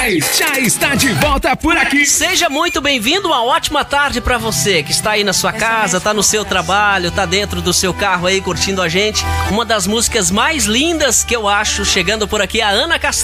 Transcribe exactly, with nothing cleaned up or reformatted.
Já está de volta por aqui. Seja muito bem-vindo, uma ótima tarde pra você que está aí na sua casa, tá no seu trabalho, tá dentro do seu carro aí curtindo a gente. Uma das músicas mais lindas que eu acho chegando por aqui, a Ana Castro.